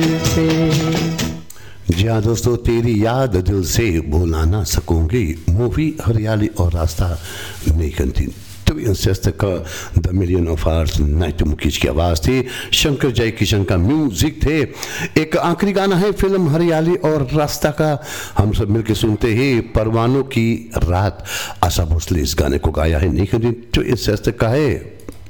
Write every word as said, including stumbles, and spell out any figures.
जी हाँ दोस्तों, तेरी याद दिल से भुला ना सकूंगी, मूवी हरियाली और रास्ता नहीं करती। का the million of hours night Mukesh की आवाज़ थी, शंकर जय किशन का म्यूजिक थे। एक आखिरी गाना है फिल्म हरियाली और रास्ता का, हम सब मिलकर सुनते ही परवानों की रात। आशा भोसले इस गाने को गाया है, नहीं तो का है।